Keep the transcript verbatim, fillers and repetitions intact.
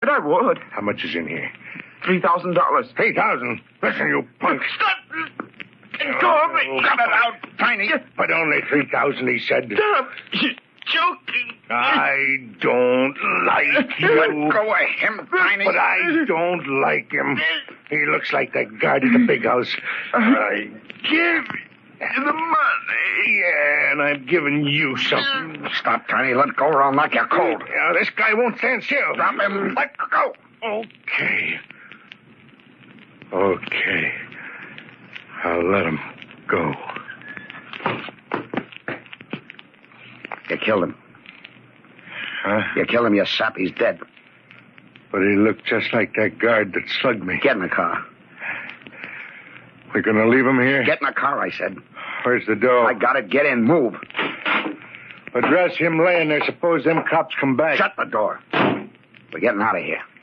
I would. How much is in here? Three thousand dollars. Three thousand? Listen, you punk. Stop! Let go of me. Cut it out, Tiny. But only three thousand, he said. Stop. You're joking. I don't like you. Let go of him, Tiny. But I don't like him. He looks like that guard at the big house. I give you the money. Yeah, and I'm giving you something. Stop, Tiny. Let go or I'll knock you cold. Yeah, this guy won't stand still. Drop him. Let go. Okay. Okay. I'll let him go. You killed him. Huh? You killed him, you sap. He's dead. But he looked just like that guard that slugged me. Get in the car. We're going to leave him here? Get in the car, I said. Where's the door? I got it. Get in. Move. Address him laying there. Suppose them cops come back. Shut the door. We're getting out of here.